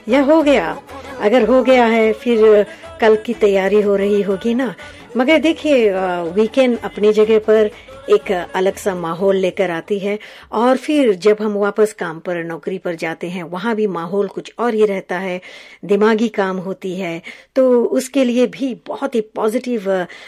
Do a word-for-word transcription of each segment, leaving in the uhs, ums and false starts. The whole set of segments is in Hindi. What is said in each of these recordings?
या हो गया? अगर हो गया है फिर कल की तैयारी हो रही होगी ना। मगर देखिए, वीकेंड अपनी जगह पर एक अलग सा माहौल लेकर आती है, और फिर जब हम वापस काम पर, नौकरी पर जाते हैं, वहां भी माहौल कुछ और ही रहता है, दिमागी काम होती है। तो उसके लिए भी बहुत ही पॉजिटिव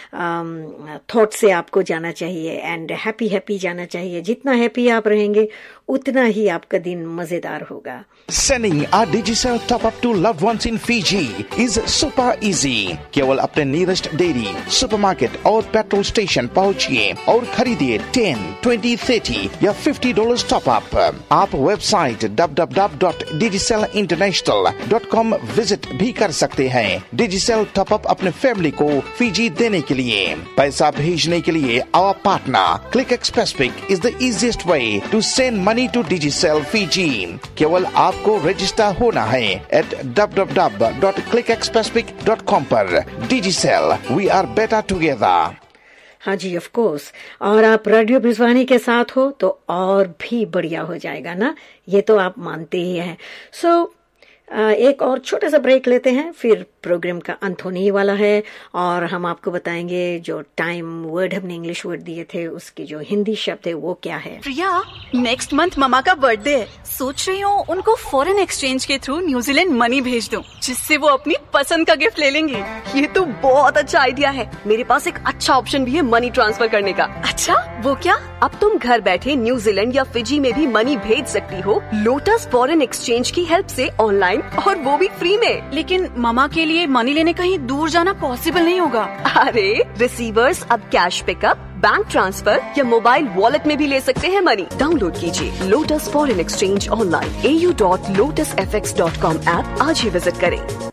थॉट से आपको जाना चाहिए एंड हैप्पी हैप्पी जाना चाहिए। जितना हैप्पी आप रहेंगे उतना ही आपका दिन मजेदार होगा। Sending a Digicel top up to loved ones in Fiji is super easy। केवल अपने नियरेस्ट डेयरी, सुपरमार्केट और पेट्रोल स्टेशन पहुंचिए और खरीदिए टेन, ट्वेंटी, थर्टी या फिफ्टी डॉलर्स टॉप अप। आप website W W W dot डिजिसेल international dot com visit भी कर सकते हैं। डिजिसेल टॉप अप अपने फैमिली को फीजी देने के लिए, पैसा भेजने के लिए our partner click express pick is the easiest way to send money to डिजिसेल Fiji. केवल आपको रजिस्टर होना है eight W W W dot click express pick dot com पर। डिजिसेल, वी आर बेटर टुगेदर। हाँ जी, ऑफ कोर्स। और आप रेडियो भिजवानी के साथ हो तो और भी बढ़िया हो जाएगा ना, ये तो आप मानते ही हैं। सो so, एक और छोटा सा ब्रेक लेते हैं, फिर प्रोग्राम का अंत होने ही वाला है और हम आपको बताएंगे जो टाइम वर्ड हमने इंग्लिश वर्ड दिए थे उसके जो हिंदी शब्द है वो क्या है। प्रिया, नेक्स्ट मंथ ममा का बर्थडे है, सोच रही हूँ उनको फॉरेन एक्सचेंज के थ्रू न्यूजीलैंड मनी भेज दूँ, जिससे वो अपनी पसंद का गिफ्ट ले लेंगी। ये तो बहुत अच्छा आइडिया है। मेरे पास एक अच्छा ऑप्शन भी है मनी ट्रांसफर करने का। अच्छा, वो क्या? अब तुम घर बैठे न्यूजीलैंड या फिजी में भी मनी भेज सकती हो लोटस फॉरेन एक्सचेंज की हेल्प से ऑनलाइन, और वो भी फ्री में। लेकिन ममा के लिए मनी लेने कहीं दूर जाना पॉसिबल नहीं होगा। अरे रिसीवर्स अब कैश पिकअप, बैंक ट्रांसफर या मोबाइल वॉलेट में भी ले सकते हैं मनी। डाउनलोड कीजिए लोटस फॉरेन एक्सचेंज ऑनलाइन ए U dot lotus F x dot com app आज ही विजिट करें।